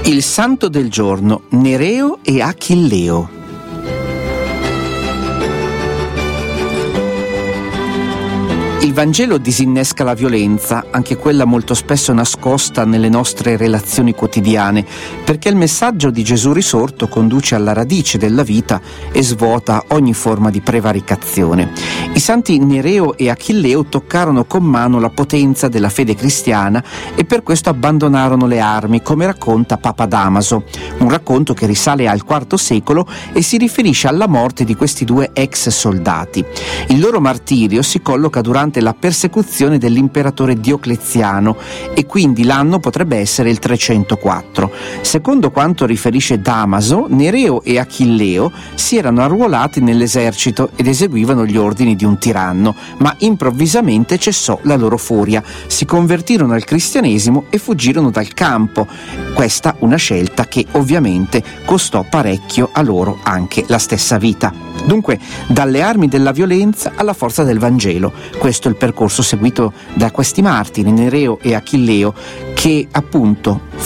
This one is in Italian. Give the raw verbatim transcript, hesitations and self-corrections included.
Il santo del giorno, Nereo e Achilleo. Il Vangelo disinnesca la violenza, anche quella molto spesso nascosta nelle nostre relazioni quotidiane, perché il messaggio di Gesù risorto conduce alla radice della vita e svuota ogni forma di prevaricazione. I santi Nereo e Achilleo toccarono con mano la potenza della fede cristiana e per questo abbandonarono le armi, come racconta Papa Damaso, un racconto che risale al quarto secolo e si riferisce alla morte di questi due ex soldati. Il loro martirio si colloca durante la persecuzione dell'imperatore Diocleziano e quindi l'anno potrebbe essere il trecentoquattro. Secondo quanto riferisce Damaso, Nereo e Achilleo si erano arruolati nell'esercito ed eseguivano gli ordini di un tiranno, ma improvvisamente cessò la loro furia, si convertirono al cristianesimo e fuggirono dal campo. Questa una scelta che ovviamente costò parecchio a loro anche la stessa vita. Dunque, dalle armi della violenza alla forza del Vangelo. Questo è il percorso seguito da questi martiri, Nereo e Achilleo, che appunto